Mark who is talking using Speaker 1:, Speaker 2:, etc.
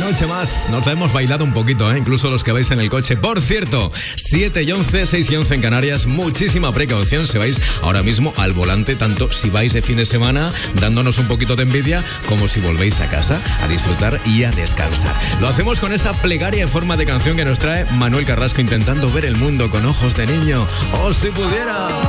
Speaker 1: noche más. Nos la hemos bailado un poquito, incluso los que vais en el coche. Por cierto, 7 y 11, 6 y 11 en Canarias. Muchísima precaución si vais ahora mismo al volante, tanto si vais de fin de semana dándonos un poquito de envidia, como si volvéis a casa a disfrutar y a descansar. Lo hacemos con esta plegaria en forma de canción que nos trae Manuel Carrasco, intentando ver el mundo con ojos de niño. ¡Oh, si pudiera!